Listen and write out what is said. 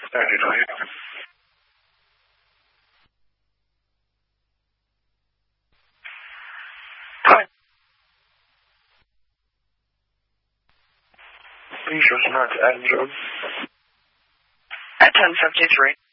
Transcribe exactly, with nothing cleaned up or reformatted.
thirty-three. Please respond to Andrew. At ten fifty-three.